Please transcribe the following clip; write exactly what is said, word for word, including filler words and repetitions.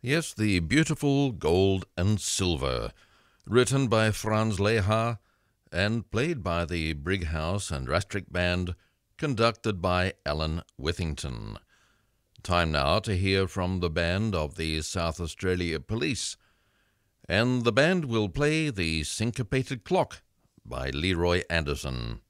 Yes, the beautiful Gold and Silver, written by Franz Lehár and played by the Brighouse and Rastrick Band, conducted by Alan Withington. Time now to hear from the band of the South Australia Police, and the band will play The Syncopated Clock by Leroy Anderson.